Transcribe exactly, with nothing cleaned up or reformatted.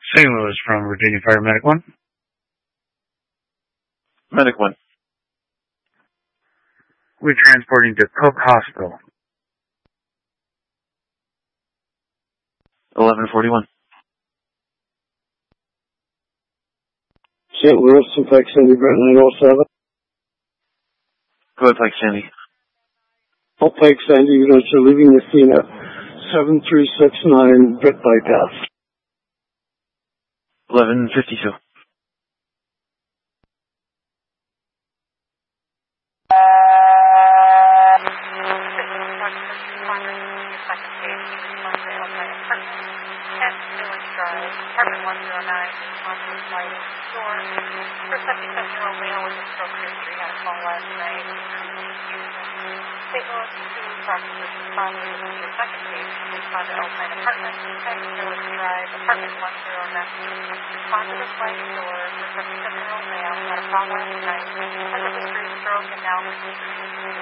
Saint Louis from Virginia Fire Medic one. Medic one. We're transporting to Cook Hospital. eleven forty-one. Saint Louis to Pike Sandy, Brent nine oh seven. Go ahead, Pike Sandy. All Pike Sandy units are leaving the scene at seven three six nine Britt Bypass. eleven fifty-two. Apartment one oh nine, responsive lighting door. For a seventy-seven-year-old male with a stroke history had a call last night. Saint Louis to Proximate responders to the second case. Respond to Alpine Apartments, ten Village Drive, apartment one oh nine. Responsive lighting door. For a seventy-seven-year-old male had a call last night. Has a history of stroke and now